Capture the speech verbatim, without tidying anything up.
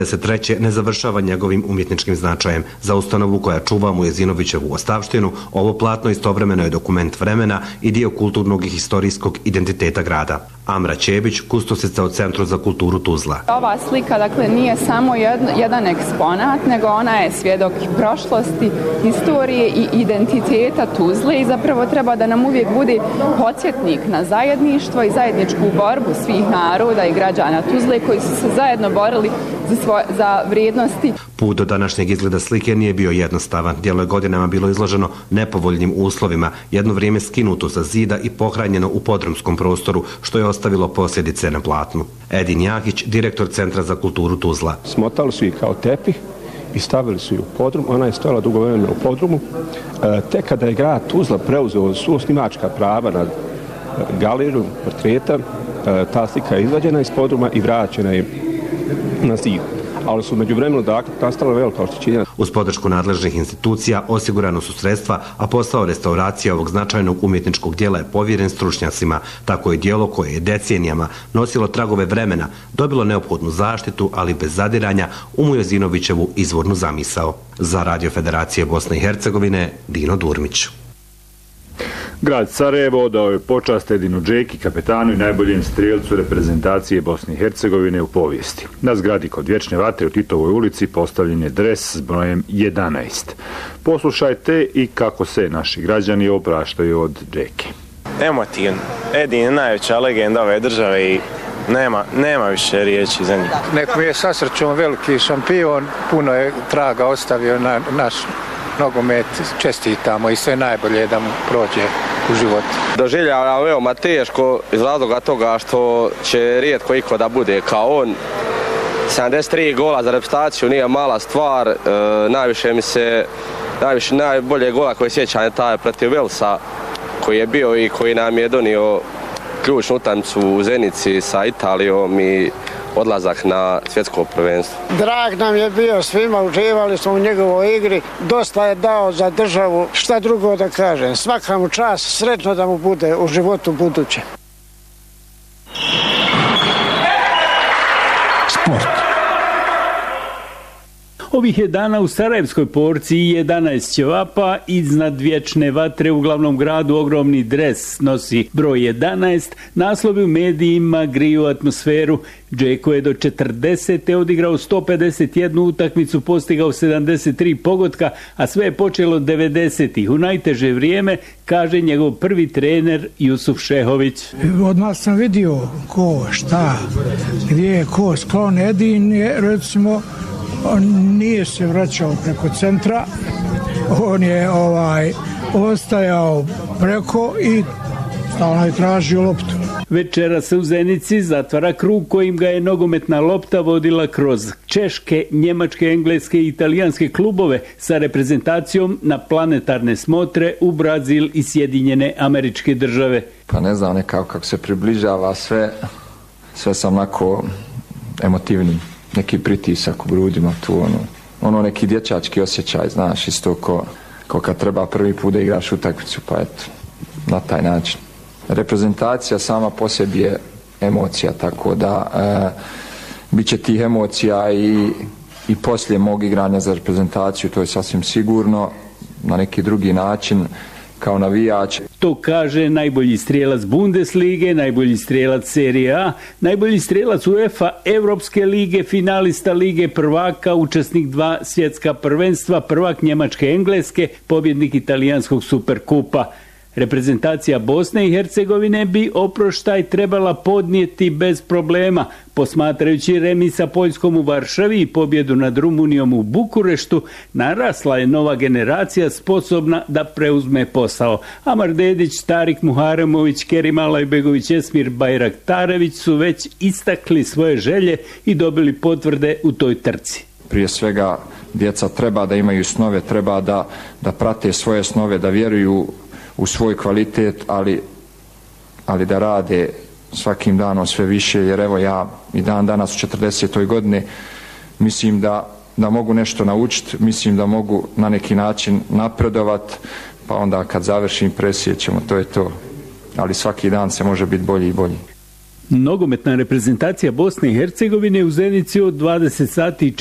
devedeset treće ne završava njegovim umjetničkim značajem. Za ustanovu koja čuva Mujezinovićevu ostavštinu, ovo platno istovremeno je dokument vremena i dio kulturnog i historijskog identiteta grada. Amra Ćebić, kustosica u Centru za kulturu Tuzla. Ova slika dakle nije samo jedan, jedan eksponat, nego ona je svjedok prošlosti, historije i identiteta Tuzle i zapravo treba da nam uvijek bude podsjetnik na zajedništvo i zajedničku borbu svih naroda i građana Tuzle koji su se zajedno borili za, svoje, za vrijednosti. Put do današnjeg izgleda slike nije bio jednostavan. Djelo je godinama bilo izloženo nepovoljnim uslovima, jedno vrijeme skinuto sa zida i pohranjeno u podrumskom prostoru, što je ostavilo posljedice na platnu. Edin Jahić, direktor Centra za kulturu Tuzla. Smotali su ih kao tepih i stavili su ju u podrum. Ona je stojala dugo vremena u podrumu. E, tek kada je grad Tuzla preuzeo su osnivačka prava nad galeriju portreta, e, ta slika je izvađena iz podruma i vraćena je na zid. Ali su među vremenu dakle nastala velika oštećenja. Uz podršku nadležnih institucija osigurano su sredstva, a posao restauracije ovog značajnog umjetničkog dijela je povjeren stručnjacima. Tako je dijelo koje je decenijama nosilo tragove vremena dobilo neophodnu zaštitu, ali bez zadiranja u Mujezinovićevu izvornu zamisao. Za Radio Federacije Bosne i Hercegovine, Dino Durmić. Grad Sarajevo odao je počast Edinu Džeki, kapetanu i najboljem strijelcu reprezentacije Bosne i Hercegovine u povijesti. Na zgradi kod Vječne vatre u Titovoj ulici postavljen je dres s brojem jedanaest. Poslušajte i kako se naši građani opraštaju od Džeke. Emotivan. Edin je najveća legenda ove države i nema, nema više riječi za njih. Nek mi je sa srećom veliki šampion, puno je traga ostavio na naš nogomet, čestitamo i sve najbolje da mu prođe u životu. Doživljava veoma teško iz razloga toga što će rijetko iko da bude kao on. sedamdeset tri gola za reprezentaciju nije mala stvar, e, najviše mi se, najviše, najbolje gola koje sjećam je taj protiv Velsa koji je bio i koji nam je donio ključnu utakmicu u Zenici sa Italijom i odlazak na svjetsko prvenstvo. Drag nam je bio svima, uživali smo u njegovoj igri, dosta je dao za državu, šta drugo da kažem. Svaka mu čast, sretno da mu bude u životu buduće. Sport. Ovih je dana u Sarajevskoj porciji jedanaest ćevapa, iznad Vječne vatre u glavnom gradu ogromni dres nosi broj jedanaest, naslovi u medijima griju atmosferu. Džeko je do četrdesete odigrao sto pedeset jednu utakmicu, postigao sedamdeset tri pogotka, a sve je počelo devedesetih. U najteže vrijeme, kaže njegov prvi trener Jusuf Šehović. Odmah sam vidio ko, šta, gdje je ko sklon. Edin je, recimo, on nije se vraćao preko centra, on je ovaj ostajao preko i stalno je tražio loptu. Večera se u Zenici zatvara krug kojim ga je nogometna lopta vodila kroz češke, njemačke, engleske i italijanske klubove sa reprezentacijom na planetarne smotre u Brazil i Sjedinjene Američke Države. Pa ne znam, nekako kako se približava sve, sve sam onako emotivni. Neki pritisak u grudima tu, ono, ono neki dječački osjećaj, znaš, isto ko, ko kad treba prvi put da igraš utakmicu, pa eto, na taj način. Reprezentacija sama po sebi je emocija, tako da e, bit će tih emocija i, i poslije mog igranja za reprezentaciju, to je sasvim sigurno, na neki drugi način, kao navijač. To kaže najbolji strijelac Bundeslige, najbolji strijelac Serije A, najbolji strijelac UEFA Evropske lige, finalista Lige prvaka, učesnik dva svjetska prvenstva, prvak Njemačke Engleske, pobjednik italijanskog superkupa. Reprezentacija Bosne i Hercegovine bi oproštaj trebala podnijeti bez problema. Posmatrajući remi sa Poljskom u Varšavi i pobjedu nad Rumunijom u Bukureštu, narasla je nova generacija sposobna da preuzme posao. Amar Dedić, Tarik Muharemović, Kerim Alajbegović, Esmir Bajraktarević su već istakli svoje želje i dobili potvrde u toj trci. Prije svega, djeca treba da imaju snove, treba da, da prate svoje snove, da vjeruju u svoj kvalitet, ali, ali da rade svakim danom sve više, jer evo ja i dan danas u četrdesetoj godini mislim da, da mogu nešto naučiti, mislim da mogu na neki način napredovat, pa onda kad završim presjećemo, to je to. Ali svaki dan se može biti bolji i bolji. Nogometna reprezentacija Bosne i Hercegovine u Zenici od dvadeset sati